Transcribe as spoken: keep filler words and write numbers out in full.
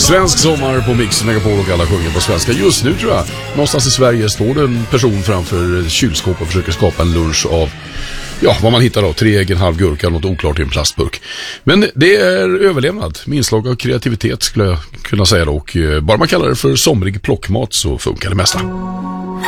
Svensk sommar på Mix Megapol och alla sjunger på svenska. Just nu tror jag, någonstans i Sverige står det en person framför kylskåp och försöker skapa en lunch av, ja, vad man hittar då, tre ägg, en halv gurka, något oklart i en plastburk. Men det är överlevnad, med inslag av kreativitet skulle jag kunna säga då. Och bara man kallar det för somrig plockmat så funkar det mesta.